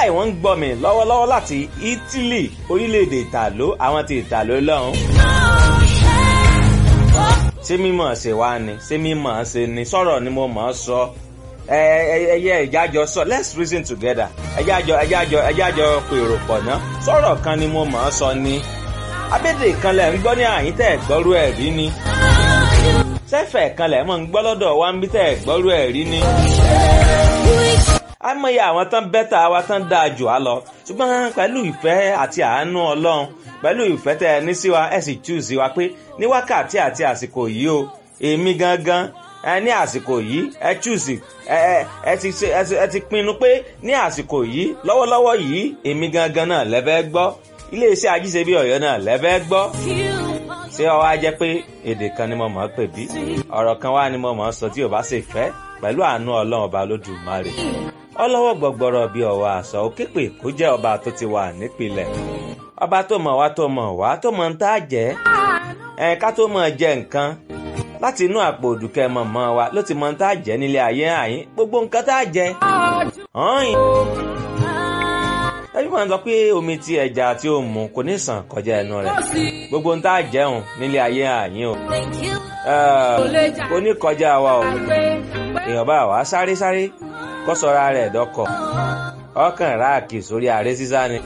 báyìí wọ́n ń gbọ́ mi lọ́wọ́lọ́wọ́ láti Italy, orílẹ̀-èdè ìtàló, àwọn ti ìtàló lọ́hùn. Ṣé mímọ̀ ṣe wá ni? Ṣé mímọ̀ ṣe ni? Sọ̀rọ̀ ni mo mọ̀ ọ́ sọ. Ẹyẹ ìjájọ sọ, let's reason together. Ẹjájọ pèrò pọ̀ ná. Sọ̀rọ̀ kan ni mo mọ̀ ọ́ sọ ni. Abédè kan lẹ̀ ń gbọ́ ní àyín tẹ̀ gbọ́rú ẹ̀ rí ni. Sẹ́fẹ̀ kan lẹ̀ mọ̀ ń gbọ́ lọ́dọ̀ wa ń bí tẹ̀ gbọ́rú ẹ̀ rí ni. Àmọye àwọn tán bẹ́tà wa tán dáa jù á lọ. Ṣùgbọ́n pẹ̀lú ìfẹ́ àti àánú Ọlọ́run, pẹ̀lú ìfẹ́ tẹ́ ẹ ní sí wa, ẹ sì choose wa pé ní wákàtí àti àsìkò yìí o, èmi gangan ní àsìkò yìí ẹ choose ẹ ti pinnu pé ní àsìkò yìí lọ́wọ́lọ́wọ́ yìí èmi gangan náà lẹ́fẹ́ gbọ́, iléeṣẹ́ Ajíṣebí Ọ̀yọ́ náà lẹ́fẹ́ gbọ́. Ṣé ó wá jẹ́ pé èdè kan ni mo mọ̀ ọ́ pè bí ọ̀rọ̀ kan wá ni mo mọ̀ ọ́ sọ tí ò bá ṣe fẹ́ pẹ̀lú àánú Ọlọ́run ọba Olódùmarè. Ọlọ́wọ́ gbọ̀gbọ̀rọ̀ bí ọwọ́ àṣọ òkèpè kó jẹ́ ọba tó ti wà nípìnlẹ̀, ọba tó mọ̀ wá tó mọ̀ ń tá jẹ́ ká tó mọ̀ jẹ nǹkan láti inú àpò òdùkẹ́ mọ̀mọ́ wa ló ti mọ̀ ń tá jẹ́ nílé ayé àyín, gbogbo nǹkan tá jẹ́ ẹbí máa ń sọ pé omi tí ẹja tí ó mu kò ní sàn kọjá ẹnu rẹ̀, gbogbo ń tá jẹun nílé ayé àyín o kò ní kọjá wa o. Èèyàn bá wà sáré kó sọra rẹ̀ dọ́kọ̀ ọkàn ráàkì sórí ààrẹ sísá ni.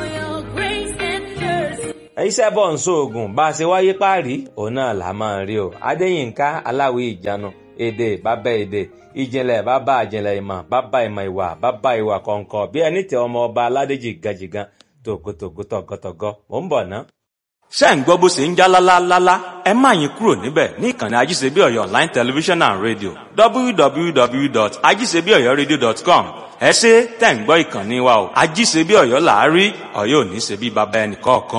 Iṣẹ́ bọ̀ ń sóògùn bá a ṣe wáyé páàrí òun náà là máa ń rí o. Adéyínká Aláwí Ìjánu, èdè bàbá èdè, ìjìnlẹ̀ bàbá ìjìnlẹ̀, ìmọ̀ bàbá ìmọ̀, ìwà bàbá ìwà kọ̀ọ̀kan, bí ẹni tẹ ọmọ ọba aládéjì gàjìgàn tògótògó tọ̀gọ́tọ̀gọ́. Mò ń bọ̀ ná. Ṣé ń gbọ́ bó ṣe ń já lálálálá? Ẹ má yín kúrò níbẹ̀ ní ìkànnì Ajíṣebí Ọ̀yọ́ online television and radio www.ajíṣebíọ̀yọ́radio.com. Ẹ ṣé tẹ̀ ń gbọ́ ìkànnì wa o. Ajíṣebí Ọ̀yọ́ làárí, Ọ̀yọ́ ò ní ṣe bí baba ẹnì kọ̀ọ̀kan.